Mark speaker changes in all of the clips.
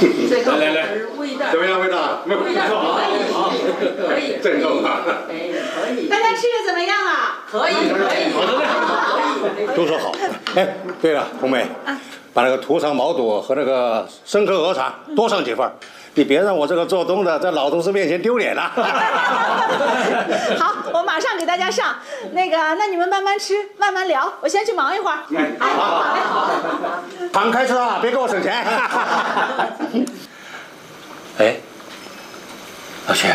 Speaker 1: 来，怎么样，味道？
Speaker 2: 味道可以，
Speaker 1: 正宗啊！
Speaker 2: 哎，可以。
Speaker 3: 大家吃的怎么样啊？
Speaker 2: 可以。
Speaker 1: 都说好。哎，对了，红梅，把那个土场毛肚和那个生科鹅肠多上几份，你别让我这个做东的在老同事面前丢脸了。
Speaker 3: 好，我马上给大家上。那你们慢慢吃，慢慢聊，我先去忙一会儿。
Speaker 1: 好，常开车啊，别给我省钱。
Speaker 4: 哎，老薛，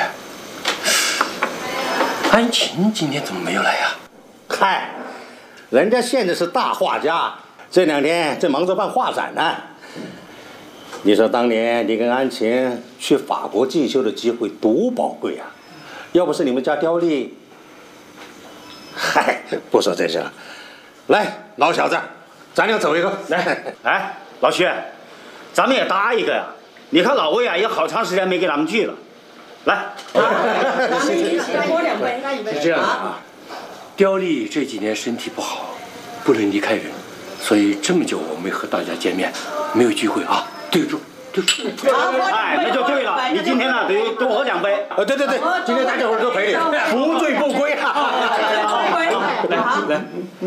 Speaker 4: 安晴今天怎么没有来呀？
Speaker 1: 嗨，人家现在是大画家，这2天正忙着办画展呢。你说当年你跟安晴去法国进修的机会多宝贵啊！要不是你们家刁丽，嗨，不说这事了。来，老小子，咱俩走一个。
Speaker 5: 来，哎，老薛，咱们也搭一个呀。你看老魏啊，也好长时间没跟咱们聚了。来，
Speaker 2: 咱们一起喝2杯。
Speaker 4: 是这样的啊，刁丽这几年身体不好，不能离开人，所以这么久我没和大家见面，没有聚会啊，对不住。
Speaker 5: 哎，那就对了，你今天呢得多喝2杯。
Speaker 1: 对，今天大家伙儿都陪你，
Speaker 5: 不醉不归啊！
Speaker 4: 来，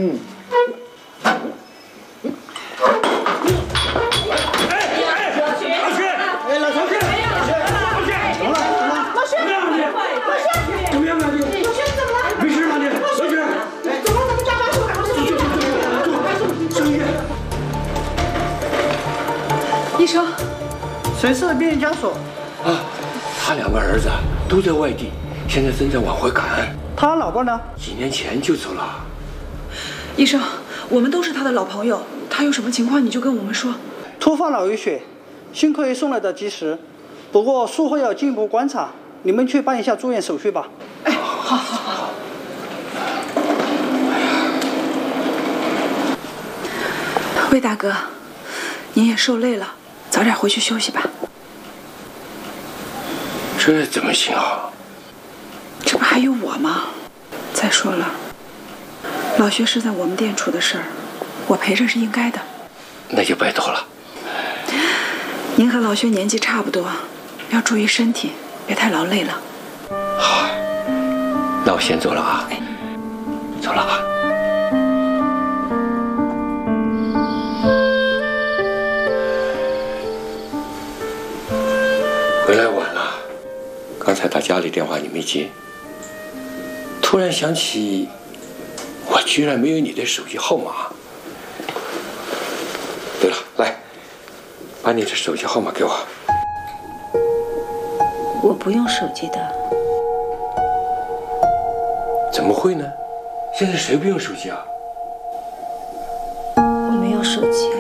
Speaker 3: 医生，
Speaker 6: 谁是边家所？
Speaker 4: 啊，他2个儿子都在外地，现在正在往回赶。
Speaker 6: 她老公呢？
Speaker 4: 几年前就走了。
Speaker 7: 医生，我们都是他的老朋友，他有什么情况你就跟我们说。
Speaker 6: 突发脑淤血，幸亏送来的及时，不过术后要进一步观察，你们去办一下住院手续吧。
Speaker 7: 哎，好。魏大哥，您也受累了，早点回去休息吧。
Speaker 4: 这怎么行啊？
Speaker 7: 这不还有我吗？再说了，老薛是在我们店出的事儿，我陪着是应该的。
Speaker 4: 那就拜托了。
Speaker 7: 您和老薛年纪差不多，要注意身体，别太劳累了。
Speaker 4: 好，那我先走了啊。走了啊。回来晚了，刚才打家里电话你没接，突然想起我居然没有你的手机号码。对了，来，把你的手机号码给我。
Speaker 8: 我不用手机的。
Speaker 4: 怎么会呢？现在谁不用手机啊？
Speaker 8: 我没有手机。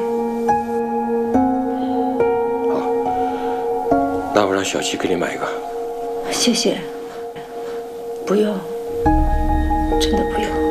Speaker 4: 那我让小七给你买一个。
Speaker 8: 谢谢。不用，真的不用。